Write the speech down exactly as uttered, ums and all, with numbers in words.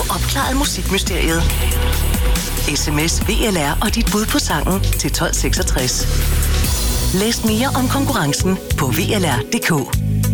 opklaret musikmysteriet. Sms V L R og dit bud på sangen til tolv seksogtres. Læs mere om konkurrencen på V L R punktum d k.